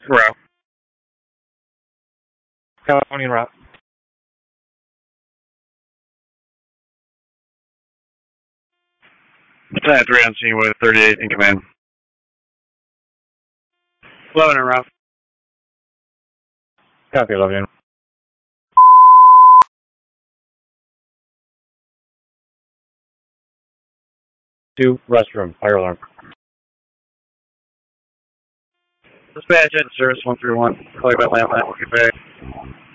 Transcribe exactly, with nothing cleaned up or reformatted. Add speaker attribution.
Speaker 1: Route. California route. Lieutenant three on scene with thirty-eight in command. eleven en route. Copy, eleven. Two, restroom, fire alarm. Dispatch at service one three one. Call you by landline. Okay.